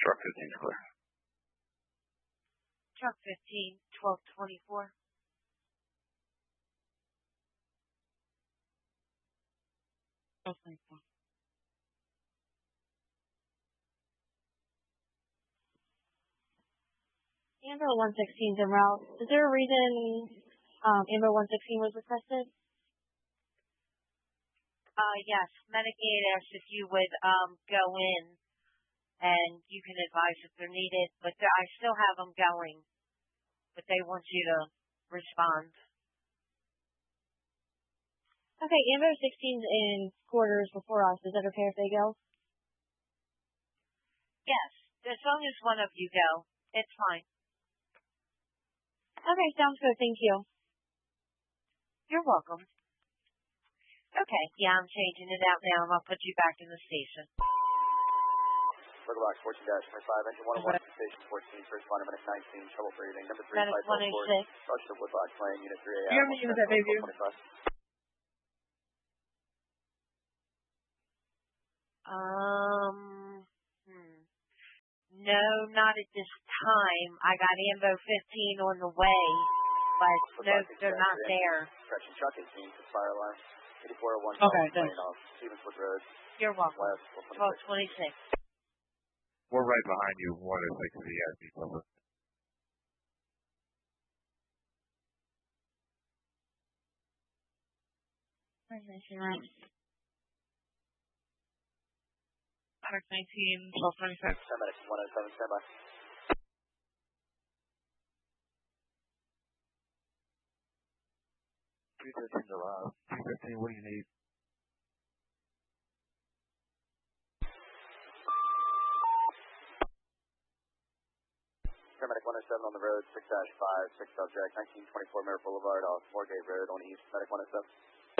Truck 15 is clear. Truck 15, 1224. Amber 116 is en route. Is there a reason Amber 116 was requested? Yes, Medicaid asked if you would go in and you can advise if they're needed, but I still have them going, but they want you to respond. Okay, Amber 16's in quarters before us. Is that okay if they go? Yes, as long as one of you go, it's fine. Okay, sounds good. Thank you. You're welcome. Okay, yeah, I'm changing it out now. I'm going to put you back in the station. Circle box 14-25, engine 101, station 14, first line of minute 19, trouble breathing. Number 3, Medic 106. Rush to Woodlock Lane, unit 3A. You have me with that, baby. No, not at this time. I got Ambo 15 on the way, but no, they're not there. Correction, truck 18, fire alarm. 8401. Okay, thanks. Stevenswood Road. You're welcome. West, 1226. We're right behind you. 106 VIP cover. Truck 19, 1226. Medic 107, standby. What do you need? Paramedic 107 on the road, 6-5, 6 subject, 1924 Merritt Boulevard off Moorgate Road on east. Medic 107.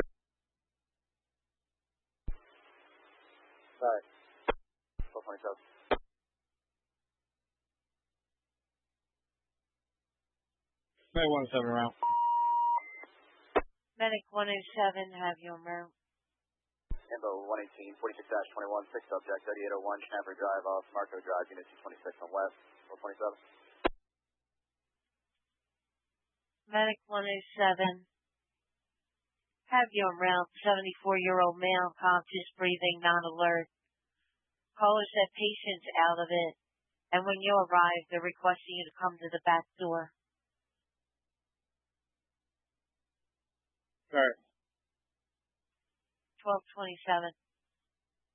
Sorry. 1227. Medic 107 around. Medic 107, have your route. Ambo 118, 46-21, 6 subject, 3801 Schnapper Drive off Marco Drive, unit 226 on west. 1227. Medic 107. Have you en route, 74-year-old male, conscious breathing, non-alert. Caller said patient's out of it, and when you arrive, they're requesting you to come to the back door. Sorry. 1227.